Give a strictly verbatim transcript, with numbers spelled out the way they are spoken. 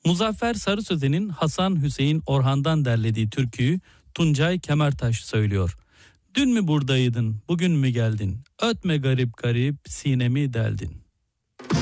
Muzaffer Sarı Sözen'in Hasan Hüseyin Orhan'dan derlediği türküyü Tuncay Kemertaş söylüyor. Dün mü buradaydın, bugün mü geldin? Ötme garip garip, sinemi deldin.